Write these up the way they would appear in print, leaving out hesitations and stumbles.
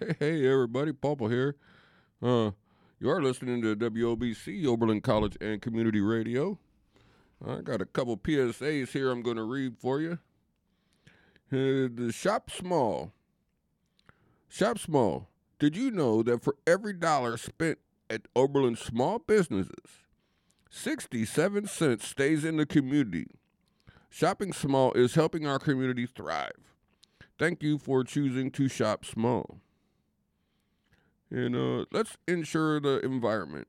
Hey, everybody, Papa here. You are listening to WOBC, Oberlin College and Community Radio. I got a couple PSAs here I'm going to read for you. The Shop Small. Shop Small. Did you know that for every dollar spent at Oberlin small businesses, 67 cents stays in the community? Shopping small is helping our community thrive. Thank you for choosing to shop small. And let's ensure the environment.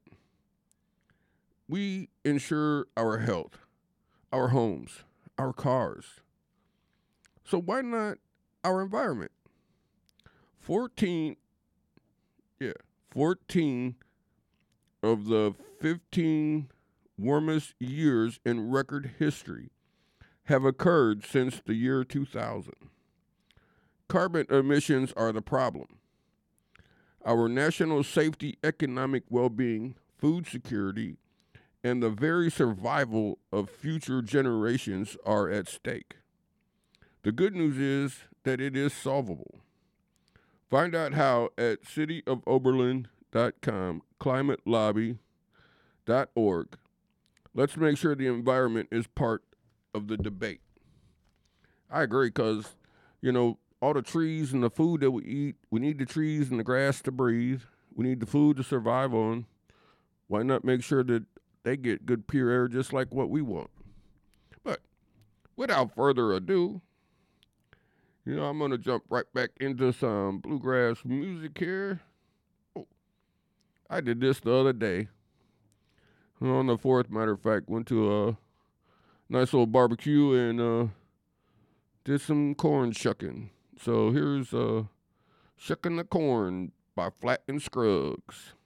We ensure our health, our homes, our cars. So why not our environment? 14, yeah, 14 of the 15 warmest years in record history have occurred since the year 2000. Carbon emissions are the problem. Our national safety, economic well being, food security, and the very survival of future generations are at stake. The good news is that it is solvable. Find out how at cityofoberlin.com, climatelobby.org. Let's make sure the environment is part of the debate. I agree, because, all the trees and the food that we eat, we need the trees and the grass to breathe. We need the food to survive on. Why not make sure that they get good pure air just like what we want? But without further ado, I'm going to jump right back into some bluegrass music here. Oh, I did this the other day. On the 4th, matter of fact, went to a nice little barbecue and did some corn shucking. So here's Shucking the Corn by Flat and Scruggs.